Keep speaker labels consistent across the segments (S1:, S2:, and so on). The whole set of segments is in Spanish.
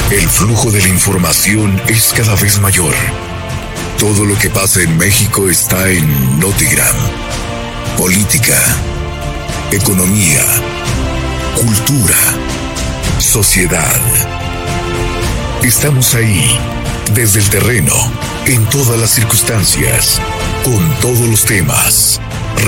S1: El flujo de la información es cada vez mayor. Todo lo que pasa en México está en Notigram. Política, economía, cultura, sociedad. Estamos ahí, desde el terreno, en todas las circunstancias, con todos los temas.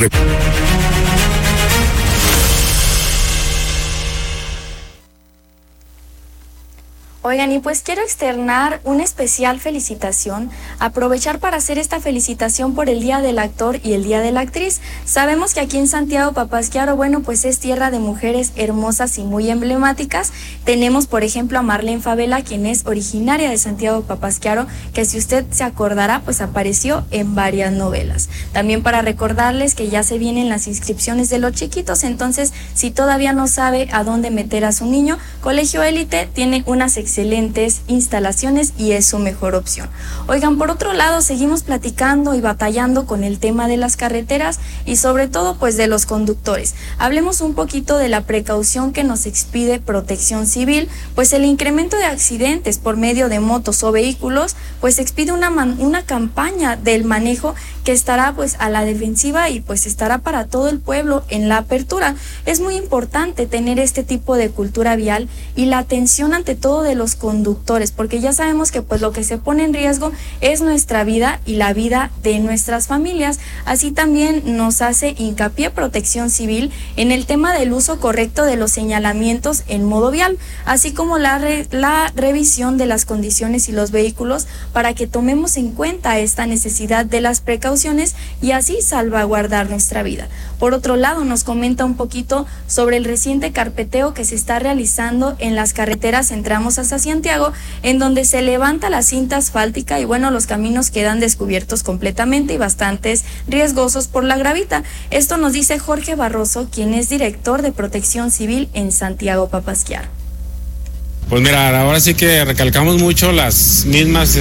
S2: Oigan, y pues quiero externar una especial felicitación, aprovechar para hacer esta felicitación por el Día del Actor y el Día de la Actriz. Sabemos que aquí en Santiago Papasquiaro, bueno, pues es tierra de mujeres hermosas y muy emblemáticas. Tenemos, por ejemplo, a Marlene Favela, quien es originaria de Santiago Papasquiaro, que si usted se acordará, pues apareció en varias novelas. También para recordarles que ya se vienen las inscripciones de los chiquitos, entonces si todavía no sabe a dónde meter a su niño, Colegio Élite tiene unas excelentes instalaciones y es su mejor opción. Oigan, por otro lado, seguimos platicando y batallando con el tema de las carreteras y sobre todo pues de los conductores. Hablemos un poquito de la precaución que nos expide Protección Civil, pues el incremento de accidentes por medio de motos o vehículos, pues expide una campaña del manejo que estará pues a la defensiva y pues estará para todo el pueblo en la apertura. Es muy importante tener este tipo de cultura vial y la atención ante todo de los conductores, porque ya sabemos que pues lo que se pone en riesgo es nuestra vida y la vida de nuestras familias. Así también nos hace hincapié Protección Civil en el tema del uso correcto de los señalamientos en modo vial, así como la revisión de las condiciones y los vehículos para que tomemos en cuenta esta necesidad de las precauciones y así salvaguardar nuestra vida. Por otro lado, nos comenta un poquito sobre el reciente carpeteo que se está realizando en las carreteras entramos hasta Santiago, en donde se levanta la cinta asfáltica y bueno, los caminos quedan descubiertos completamente y bastantes riesgosos por la gravita. Esto nos dice Jorge Barroso, quien es director de Protección Civil en Santiago Papasquiaro.
S3: Pues mira, ahora sí que recalcamos mucho las mismas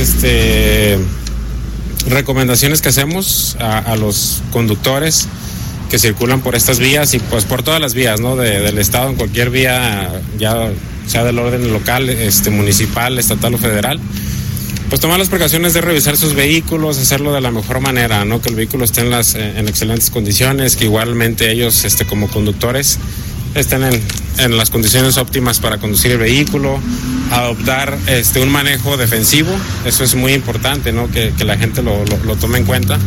S3: recomendaciones que hacemos a los conductores que circulan por estas vías y pues por todas las vías, ¿no? Del estado, en cualquier vía, ya sea del orden local, municipal, estatal o federal, pues tomar las precauciones de revisar sus vehículos, hacerlo de la mejor manera, ¿no? Que el vehículo esté en excelentes condiciones, que igualmente ellos como conductores estén en las condiciones óptimas para conducir el vehículo, adoptar un manejo defensivo. Eso es muy importante, ¿no? Que la gente lo tome en cuenta.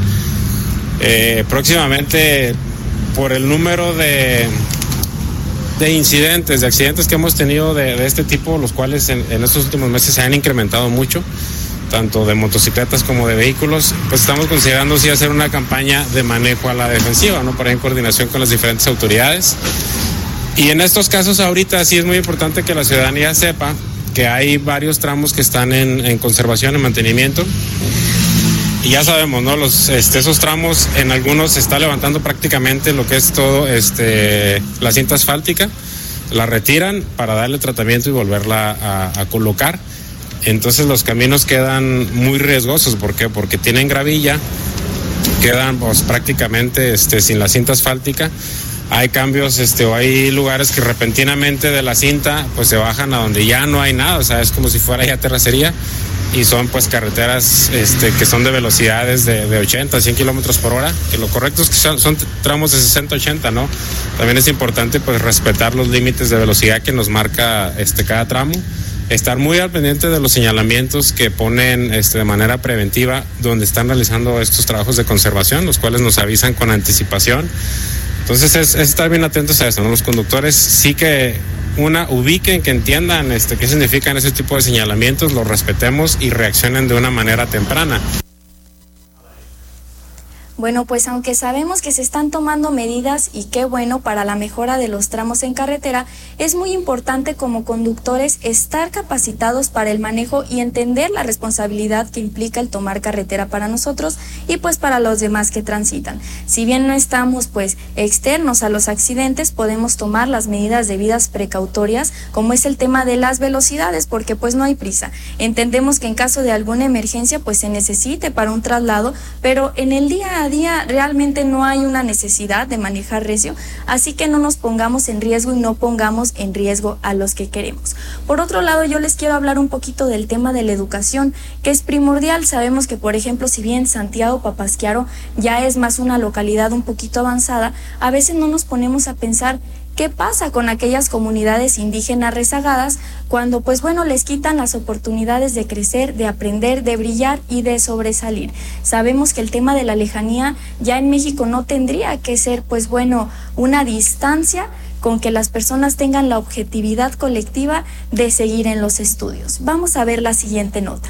S3: Próximamente, por el número de incidentes, de accidentes que hemos tenido de este tipo, los cuales en estos últimos meses se han incrementado mucho, tanto de motocicletas como de vehículos, pues estamos considerando sí hacer una campaña de manejo a la defensiva, ¿no? Para en coordinación con las diferentes autoridades. Y en estos casos ahorita sí es muy importante que la ciudadanía sepa que hay varios tramos que están en conservación, en mantenimiento. Y ya sabemos, ¿no? Esos tramos, en algunos se está levantando prácticamente lo que es todo la cinta asfáltica, la retiran para darle tratamiento y volverla a colocar. Entonces los caminos quedan muy riesgosos. ¿Por qué? Porque tienen gravilla, quedan pues prácticamente sin la cinta asfáltica. Hay cambios o hay lugares que repentinamente de la cinta pues se bajan a donde ya no hay nada, o sea, es como si fuera ya terracería. Y son pues carreteras que son de velocidades de 80 a 100 kilómetros por hora, que lo correcto es que son tramos de 60 a 80, ¿no? También es importante pues respetar los límites de velocidad que nos marca cada tramo, estar muy al pendiente de los señalamientos que ponen de manera preventiva donde están realizando estos trabajos de conservación, los cuales nos avisan con anticipación. Entonces es estar bien atentos a eso, ¿no? Los conductores sí que ubiquen, que entiendan qué significan ese tipo de señalamientos, los respetemos y reaccionen de una manera temprana.
S2: Bueno, pues aunque sabemos que se están tomando medidas y qué bueno para la mejora de los tramos en carretera, es muy importante como conductores estar capacitados para el manejo y entender la responsabilidad que implica el tomar carretera para nosotros y pues para los demás que transitan. Si bien no estamos pues externos a los accidentes, podemos tomar las medidas debidas precautorias, como es el tema de las velocidades, porque pues no hay prisa. Entendemos que en caso de alguna emergencia pues se necesite para un traslado, pero en el día a día realmente no hay una necesidad de manejar recio, así que no nos pongamos en riesgo y no pongamos en riesgo a los que queremos. Por otro lado, yo les quiero hablar un poquito del tema de la educación, que es primordial. Sabemos que, por ejemplo, si bien Santiago Papasquiaro ya es más una localidad un poquito avanzada, a veces no nos ponemos a pensar ¿qué pasa con aquellas comunidades indígenas rezagadas cuando, pues bueno, les quitan las oportunidades de crecer, de aprender, de brillar y de sobresalir? Sabemos que el tema de la lejanía ya en México no tendría que ser, pues bueno, una distancia con que las personas tengan la objetividad colectiva de seguir en los estudios. Vamos a ver la siguiente nota.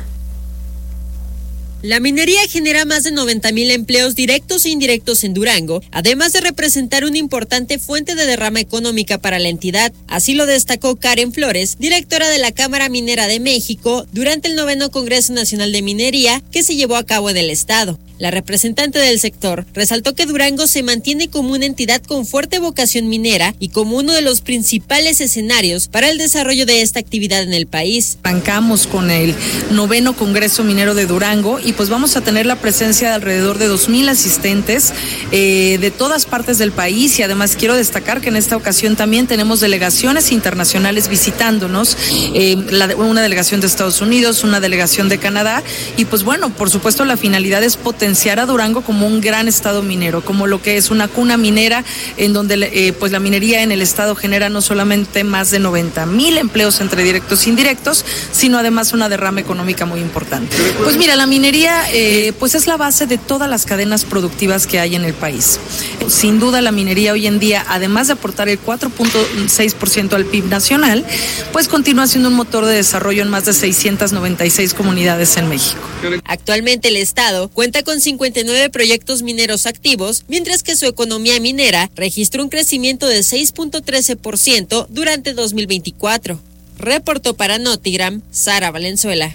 S4: La minería genera más de 90,000 empleos directos e indirectos en Durango, además de representar una importante fuente de derrama económica para la entidad. Así lo destacó Karen Flores, directora de la Cámara Minera de México, durante el 9º Congreso Nacional de Minería que se llevó a cabo en el estado. La representante del sector resaltó que Durango se mantiene como una entidad con fuerte vocación minera y como uno de los principales escenarios para el desarrollo de esta actividad en el país.
S5: Arrancamos con el 9º Congreso Minero de Durango y pues vamos a tener la presencia de alrededor de 2,000 asistentes de todas partes del país, y además quiero destacar que en esta ocasión también tenemos delegaciones internacionales visitándonos, una delegación de Estados Unidos, una delegación de Canadá, y pues bueno, por supuesto la finalidad es potenciar a Durango como un gran estado minero, como lo que es una cuna minera en donde pues la minería en el estado genera no solamente más de 90,000 empleos entre directos e indirectos, sino además una derrama económica muy importante. Pues mira, la minería pues es la base de todas las cadenas productivas que hay en el país. Sin duda la minería hoy en día, además de aportar el 4.6% al PIB nacional, pues continúa siendo un motor de desarrollo en más de 696 comunidades en México.
S4: Actualmente el estado cuenta con 59 proyectos mineros activos, mientras que su economía minera registró un crecimiento de 6.13% durante 2024. Reportó para Notigram, Sara Valenzuela.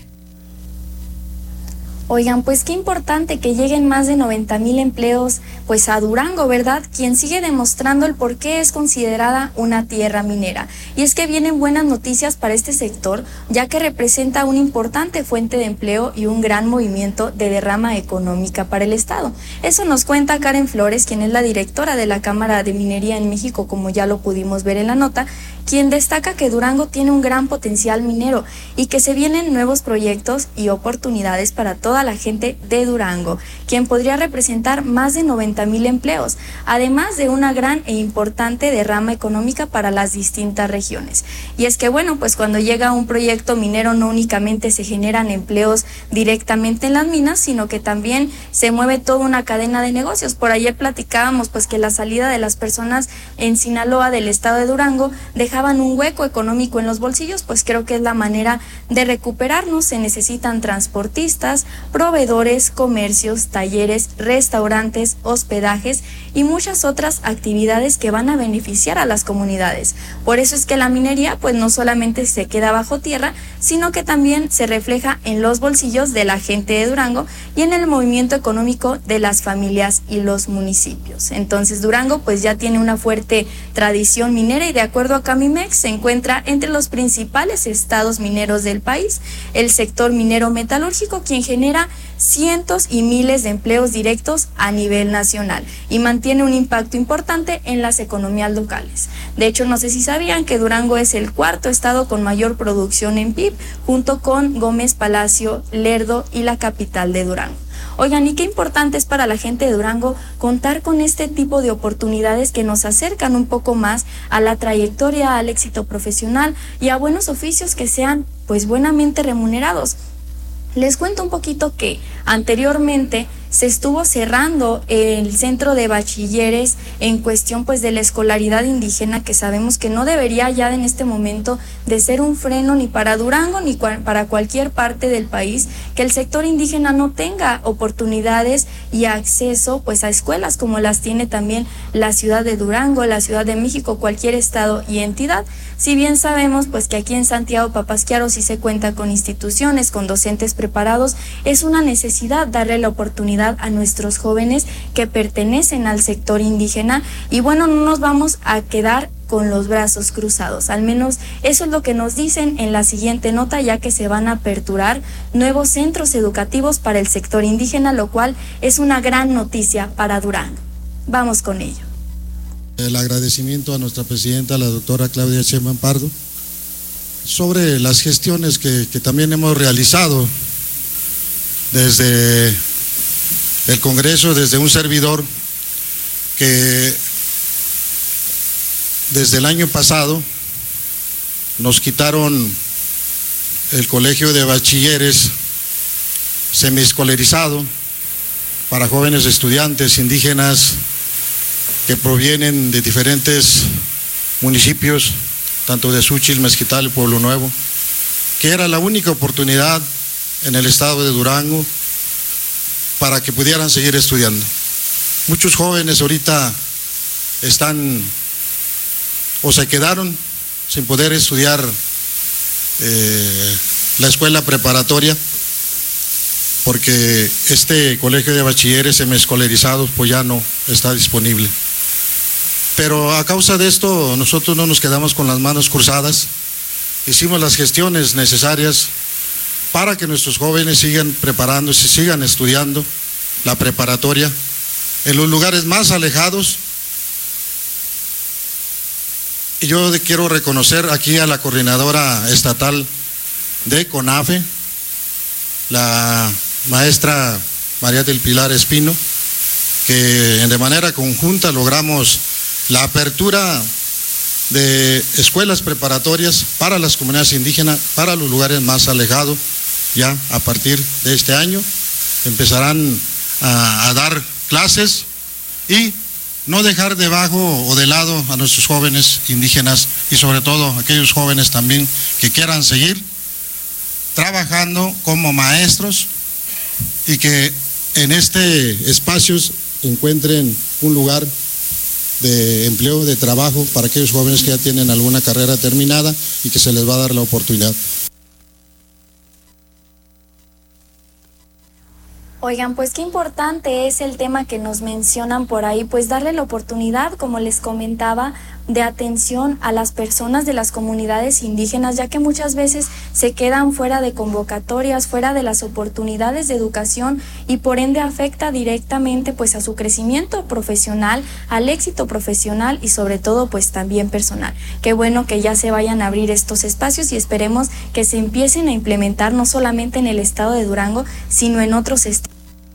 S2: Oigan, pues qué importante que lleguen más de 90,000 empleos pues a Durango, ¿verdad? Quien sigue demostrando el por qué es considerada una tierra minera. Y es que vienen buenas noticias para este sector, ya que representa una importante fuente de empleo y un gran movimiento de derrama económica para el estado. Eso nos cuenta Karen Flores, quien es la directora de la Cámara de Minería en México, como ya lo pudimos ver en la nota, quien destaca que Durango tiene un gran potencial minero y que se vienen nuevos proyectos y oportunidades para toda la gente de Durango, quien podría representar más de 90,000 empleos, además de una gran e importante derrama económica para las distintas regiones. Y es que bueno, pues cuando llega un proyecto minero no únicamente se generan empleos directamente en las minas, sino que también se mueve toda una cadena de negocios. Por ayer platicábamos pues que la salida de las personas en Sinaloa del estado de Durango dejaban un hueco económico en los bolsillos, pues creo que es la manera de recuperarnos. Se necesitan transportistas, proveedores, comercios, talleres, restaurantes, hospedajes y muchas otras actividades que van a beneficiar a las comunidades. Por eso es que la minería pues no solamente se queda bajo tierra, sino que también se refleja en los bolsillos de la gente de Durango y en el movimiento económico de las familias y los municipios. Entonces Durango pues ya tiene una fuerte tradición minera y de acuerdo a Camimex se encuentra entre los principales estados mineros del país. El sector minero metalúrgico, quien genera cientos y miles de empleos directos a nivel nacional y mantiene un impacto importante en las economías locales. De hecho, no sé si sabían que Durango es el cuarto estado con mayor producción en PIB, junto con Gómez Palacio, Lerdo y la capital de Durango. Oigan, y qué importante es para la gente de Durango contar con este tipo de oportunidades que nos acercan un poco más a la trayectoria, al éxito profesional y a buenos oficios que sean pues buenamente remunerados. Les cuento un poquito que anteriormente se estuvo cerrando el centro de bachilleres en cuestión pues de la escolaridad indígena, que sabemos que no debería ya en este momento de ser un freno ni para Durango ni para cualquier parte del país, que el sector indígena no tenga oportunidades y acceso pues a escuelas como las tiene también la ciudad de Durango, la Ciudad de México, cualquier estado y entidad. Si bien sabemos pues que aquí en Santiago Papasquiaro sí se cuenta con instituciones, con docentes preparados, es una necesidad darle la oportunidad a nuestros jóvenes que pertenecen al sector indígena y bueno, no nos vamos a quedar con los brazos cruzados. Al menos eso es lo que nos dicen en la siguiente nota, ya que se van a aperturar nuevos centros educativos para el sector indígena, lo cual es una gran noticia para Durango. Vamos con ello.
S6: El agradecimiento a nuestra presidenta, la doctora Claudia Sheinbaum Pardo, sobre las gestiones que también hemos realizado desde el Congreso, desde un servidor que desde el año pasado nos quitaron el colegio de bachilleres semiescolarizado para jóvenes estudiantes indígenas que provienen de diferentes municipios, tanto de Xúchitl, Mezquital y Pueblo Nuevo, que era la única oportunidad en el estado de Durango para que pudieran seguir estudiando. Muchos jóvenes ahorita están o se quedaron sin poder estudiar la escuela preparatoria, porque este colegio de bachilleres semiescolarizados pues ya no está disponible. Pero a causa de esto nosotros no nos quedamos con las manos cruzadas, hicimos las gestiones necesarias para que nuestros jóvenes sigan preparándose, sigan estudiando la preparatoria en los lugares más alejados. Y yo quiero reconocer aquí a la coordinadora estatal de CONAFE, la maestra María del Pilar Espino, que de manera conjunta logramos la apertura de escuelas preparatorias para las comunidades indígenas, para los lugares más alejados. Ya a partir de este año empezarán a dar clases y no dejar debajo o de lado a nuestros jóvenes indígenas y sobre todo aquellos jóvenes también que quieran seguir trabajando como maestros y que en este espacio encuentren un lugar de empleo, de trabajo para aquellos jóvenes que ya tienen alguna carrera terminada y que se les va a dar la oportunidad.
S2: Oigan, pues qué importante es el tema que nos mencionan por ahí, pues darle la oportunidad, como les comentaba, de atención a las personas de las comunidades indígenas, ya que muchas veces se quedan fuera de convocatorias, fuera de las oportunidades de educación y por ende afecta directamente pues a su crecimiento profesional, al éxito profesional y sobre todo pues también personal. Qué bueno que ya se vayan a abrir estos espacios y esperemos que se empiecen a implementar no solamente en el estado de Durango, sino en otros estados.